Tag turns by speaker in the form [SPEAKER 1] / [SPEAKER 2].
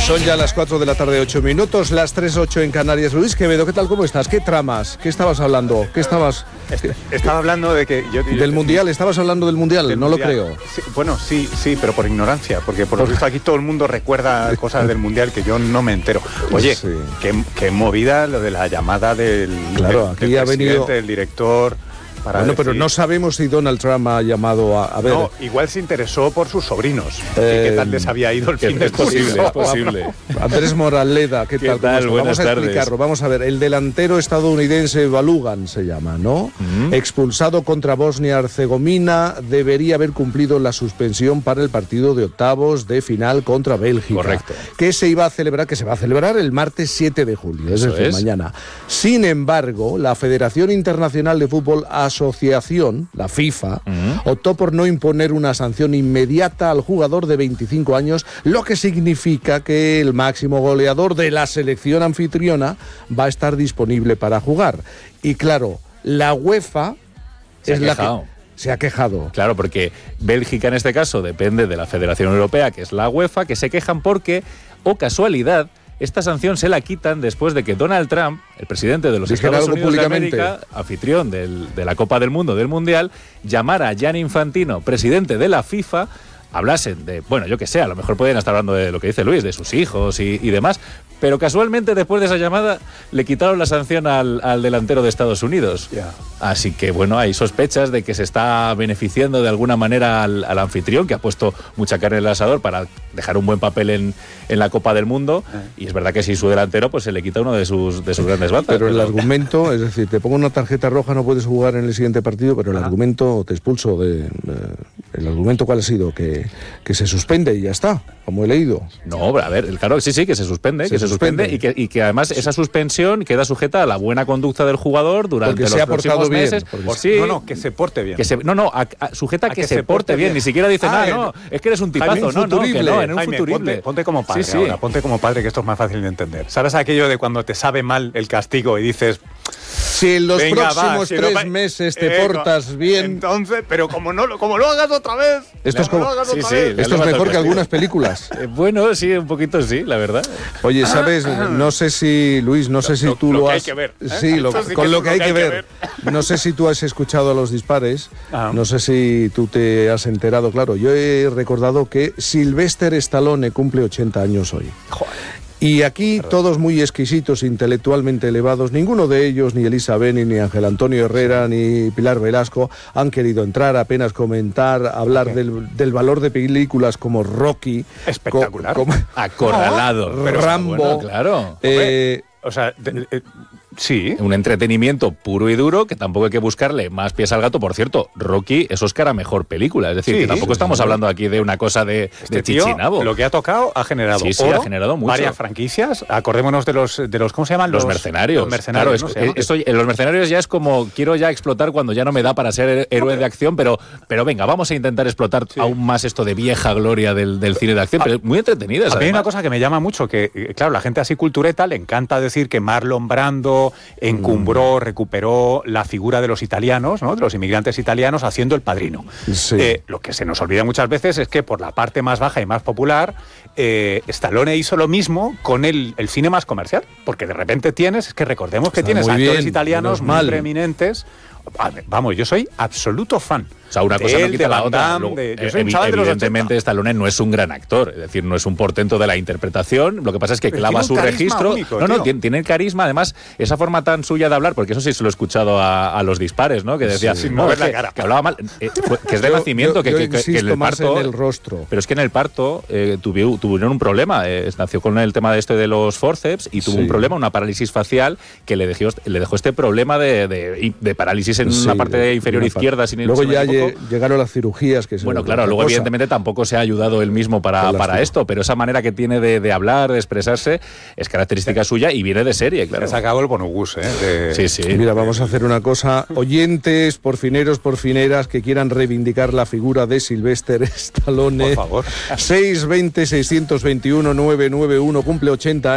[SPEAKER 1] Son ya las 4 de la tarde, 8 minutos, las 3:08 en Canarias. Luis Quevedo, ¿qué tal? ¿Cómo estás? ¿Qué tramas? ¿Qué estabas hablando? ¿Qué estabas...?
[SPEAKER 2] Estaba hablando de que...
[SPEAKER 1] ¿Del Mundial? ¿Estabas hablando del Mundial? No
[SPEAKER 2] mundial.
[SPEAKER 1] Lo creo.
[SPEAKER 2] Sí, bueno, sí, pero por ignorancia, porque por lo visto aquí todo el mundo recuerda cosas del Mundial que yo no me entero. Oye, sí. qué movida lo de la llamada del presidente, del director...
[SPEAKER 1] Bueno, pero no sabemos si Donald Trump ha llamado a ver...
[SPEAKER 2] No, igual se interesó por sus sobrinos. ¿Qué tal les había ido el fin de
[SPEAKER 3] posible? Es posible.
[SPEAKER 1] Andrés Moraleda, ¿qué tal?
[SPEAKER 3] Buenas
[SPEAKER 1] tardes. Explicarlo. Vamos a ver, el delantero estadounidense Balogun se llama, ¿no? Expulsado contra Bosnia-Herzegovina, debería haber cumplido la suspensión para el partido de octavos de final contra Bélgica.
[SPEAKER 3] Correcto.
[SPEAKER 1] Que se va a celebrar el martes 7 de julio, es decir, mañana. Sin embargo, la Federación Internacional de Fútbol Asociación, la FIFA, optó por no imponer una sanción inmediata al jugador de 25 años, lo que significa que el máximo goleador de la selección anfitriona va a estar disponible para jugar. Y claro, la UEFA se ha quejado.
[SPEAKER 3] Claro, porque Bélgica en este caso depende de la Federación Europea, que es la UEFA, que se quejan porque, casualidad, esta sanción se la quitan después de que Donald Trump, el presidente de los Estados Unidos de América, anfitrión de la Copa del Mundo, del Mundial, llamara a Gianni Infantino, presidente de la FIFA, hablasen de, bueno, yo que sé, a lo mejor podrían estar hablando de lo que dice Luis, de sus hijos y demás, pero casualmente después de esa llamada le quitaron la sanción al delantero de Estados Unidos. Yeah. Así que bueno, hay sospechas de que se está beneficiando de alguna manera al anfitrión, que ha puesto mucha carne en el asador para dejar un buen papel en la Copa del Mundo, y es verdad que si su delantero pues se le quita uno de sus grandes batas.
[SPEAKER 1] Pero el argumento, es decir, te pongo una tarjeta roja, no puedes jugar en el siguiente partido, pero el argumento, te expulso el argumento ¿cuál ha sido? Que se suspende y ya está, como he leído.
[SPEAKER 3] No, a ver, claro, sí, que se suspende, y que además esa suspensión queda sujeta a la buena conducta del jugador durante los próximos meses.
[SPEAKER 2] Que se porte bien.
[SPEAKER 3] Sujeta a que se porte bien, ni siquiera dice nada, no, es que eres un tipazo, en un futurible.
[SPEAKER 2] Ponte como padre ahora, ponte como padre, que esto es más fácil de entender. ¿Sabes aquello de cuando te sabe mal el castigo y dices...
[SPEAKER 1] Si en los próximos 3 meses te portas bien...
[SPEAKER 2] Entonces, pero como lo hagas otra vez...
[SPEAKER 1] Esto es mejor que algunas películas.
[SPEAKER 3] Bueno, sí, un poquito sí, la verdad.
[SPEAKER 1] Oye, ¿sabes? No sé si, Luis, si tú lo has...
[SPEAKER 2] Hay que ver.
[SPEAKER 1] Sí, con lo que hay que ver. No sé si tú has escuchado a los dispares, no sé si tú te has enterado. Claro, yo he recordado que Sylvester Stallone cumple 80 años hoy.
[SPEAKER 2] Joder.
[SPEAKER 1] Y aquí todos muy exquisitos, intelectualmente elevados, ninguno de ellos, ni Elisa Beni, ni Ángel Antonio Herrera, ni Pilar Velasco, han querido entrar, apenas comentar, hablar del valor de películas como Rocky.
[SPEAKER 2] Espectacular.
[SPEAKER 3] Acorralado.
[SPEAKER 1] Rambo.
[SPEAKER 3] Bueno, claro.
[SPEAKER 2] Sí.
[SPEAKER 3] Un entretenimiento puro y duro que tampoco hay que buscarle más pies al gato. Por cierto, Rocky es Oscar a mejor película. Es decir, que tampoco estamos hablando aquí de una cosa de chichinabo.
[SPEAKER 2] Lo que ha tocado ha generado
[SPEAKER 3] ha generado mucho.
[SPEAKER 2] Varias franquicias. Acordémonos de los ¿cómo se llaman?
[SPEAKER 3] Los mercenarios.
[SPEAKER 2] Los mercenarios.
[SPEAKER 3] Claro, los mercenarios ya es como, quiero ya explotar cuando ya no me da para ser héroe de acción, pero venga, vamos a intentar explotar aún más esto de vieja gloria del cine de acción, pero muy entretenidas.
[SPEAKER 2] A mí hay una cosa que me llama mucho, que claro, la gente así cultureta le encanta decir que Marlon Brando encumbró, recuperó la figura de los italianos, ¿no? De los inmigrantes italianos haciendo El Padrino. Sí. Lo que se nos olvida muchas veces es que por la parte más baja y más popular, Stallone hizo lo mismo con el cine más comercial, porque de repente recordemos que tienes actores italianos muy preeminentes. Vamos, yo soy absoluto fan.
[SPEAKER 3] O sea, una cosa no quita la otra. Evidentemente, Stallone no es un gran actor, es decir, no es un portento de la interpretación. Lo que pasa es que clava su registro. Único, tiene el carisma. Además, esa forma tan suya de hablar, porque eso sí se lo he escuchado a los dispares, ¿no? Que decía,
[SPEAKER 2] sin mover la cara.
[SPEAKER 3] Que hablaba mal, que es de nacimiento, que en el parto.
[SPEAKER 1] En el rostro.
[SPEAKER 3] Pero es que en el parto tuvieron un problema. Nació con el tema de los forceps y tuvo un problema, una parálisis facial, que le dejó este problema de parálisis en una parte inferior izquierda.
[SPEAKER 1] Luego ya llegaron las cirugías.
[SPEAKER 3] Luego evidentemente tampoco se ha ayudado él mismo para esto, pero esa manera que tiene de hablar, de expresarse, es característica suya y viene de serie, claro.
[SPEAKER 2] Se acabó el bonobús,
[SPEAKER 3] Sí.
[SPEAKER 1] Mira, vamos a hacer una cosa. Oyentes, porfineros, porfineras que quieran reivindicar la figura de Sylvester Stallone.
[SPEAKER 2] Por favor.
[SPEAKER 1] 620-621-991, cumple 80 años.